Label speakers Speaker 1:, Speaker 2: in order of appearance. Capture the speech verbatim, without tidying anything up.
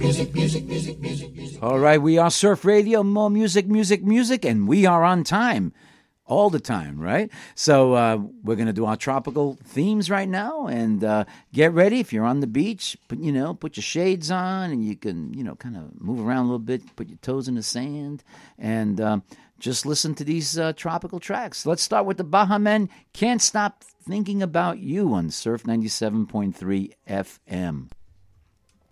Speaker 1: All right, we are Surf Radio, more music, music, music, and we are on time. All the time, right? So uh, we're going to do our tropical themes right now, and uh, get ready. If you're on the beach, put, you know, put your shades on, and you can, you know, kind of move around a little bit, put your toes in the sand, and um, just listen to these uh, tropical tracks. Let's start with the Baha Men, Can't Stop Thinking About You on Surf ninety-seven point three F M.